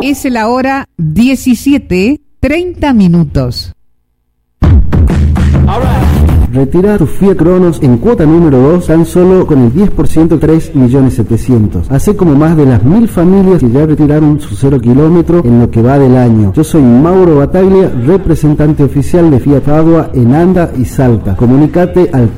Es la hora 17:30. Retira tu Fiat Cronos en cuota número 2 tan solo con el 10%, 3.700.000. Hace como más de las 1.000 familias que ya retiraron su 0 kilómetro en lo que va del año. Yo soy Mauro Bataglia, representante oficial de Fiat Padua en Anda y Salta. Comunicate al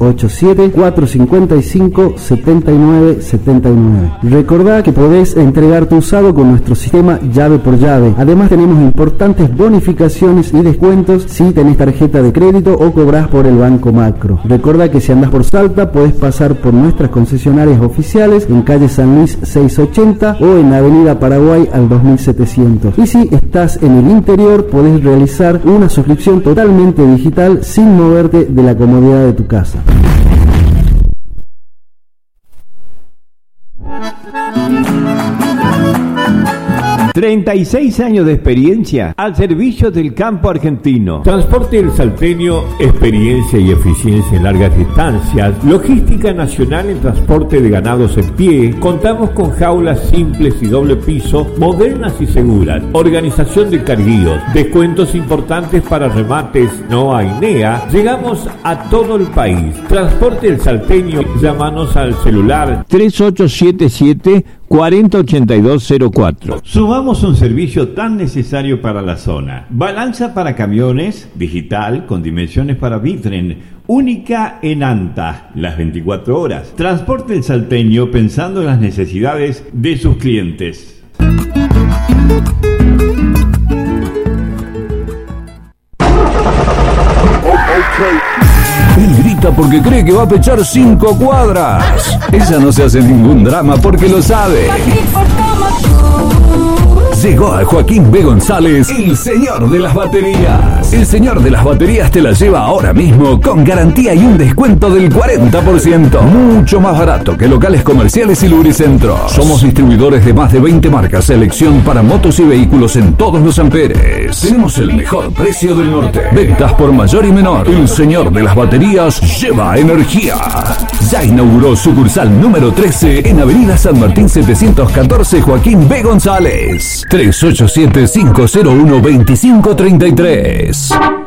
387-455-7979. Recordá que podés entregar tu usado con nuestro sistema llave por llave. Además tenemos importantes bonificaciones y descuentos si tenés tarjeta de crédito o cobrás por el Banco Macro. Recuerda que si andás por Salta podés pasar por nuestras concesionarias oficiales en calle San Luis 680 o en avenida Paraguay al 2700. Y si estás en el interior podés realizar una suscripción totalmente digital sin moverte de la comodidad de tu casa. ...36 años de experiencia al servicio del campo argentino. Transporte El Salteño, experiencia y eficiencia en largas distancias. Logística nacional en transporte de ganados en pie. Contamos con jaulas simples y doble piso, modernas y seguras. Organización de carguíos. Descuentos importantes para remates. No hay NEA. Llegamos a todo el país. Transporte El Salteño. Llámanos al celular 3877-408204. Sumamos un servicio tan necesario para la zona. Balanza para camiones, digital, con dimensiones para Bitren, única en Anta, las 24 horas. Transporte El Salteño pensando en las necesidades de sus clientes. Él grita porque cree que va a pechar 5 cuadras. Ella no se hace ningún drama porque lo sabe. Llegó a Joaquín B. González, el señor de las baterías. El señor de las baterías te la lleva ahora mismo con garantía y un descuento del 40%. Mucho más barato que locales comerciales y lubricentros. Somos distribuidores de más de 20 marcas, selección para motos y vehículos en todos los amperes. Tenemos el mejor precio del norte. Ventas por mayor y menor. El señor de las baterías lleva energía. Ya inauguró sucursal número 13 en Avenida San Martín 714, Joaquín B. González. 387-501-2533.